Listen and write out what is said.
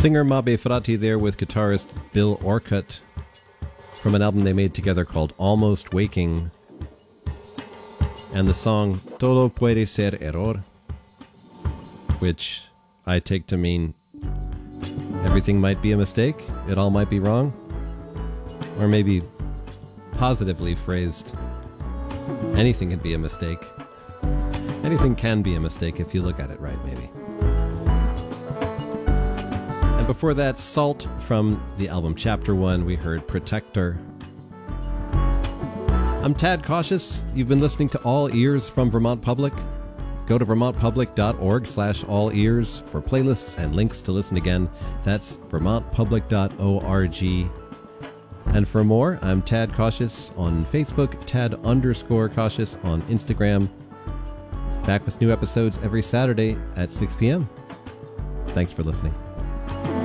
Singer Mabe Frati there with guitarist Bill Orcutt from an album they made together called Almost Waking, and the song Todo Puede Ser Error, which I take to mean everything might be a mistake, it all might be wrong, or maybe positively phrased, anything can be a mistake. Anything can be a mistake if you look at it right, maybe. And before that, Salt from the album Chapter 1, we heard Protector. I'm Tad Cautious. You've been listening to All Ears from Vermont Public. Go to vermontpublic.org/all ears for playlists and links to listen again. That's vermontpublic.org. And for more, I'm Tad Cautious on Facebook, Tad_Cautious on Instagram. Back with new episodes every Saturday at 6 p.m. Thanks for listening.